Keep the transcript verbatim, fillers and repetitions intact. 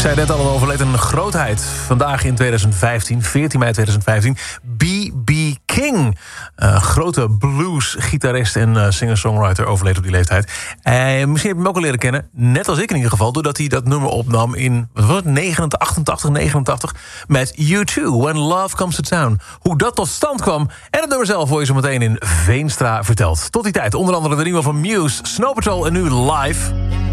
zei net al, een overleed een grootheid. Vandaag in tweeduizend vijftien, veertien mei tweeduizend vijftien... B B. King. Uh, grote blues-gitarist en uh, singer-songwriter overleed op die leeftijd. Uh, misschien heb je hem ook al leren kennen, net als ik in ieder geval... doordat hij dat nummer opnam in wat was het, negenentachtig, achtentachtig, negenentachtig... met U twee, When Love Comes to Town. Hoe dat tot stand kwam en het nummer zelf... hoor je zo meteen in Veenstra verteld. Tot die tijd onder andere de nieuwe van Muse, Snow Patrol en nu live...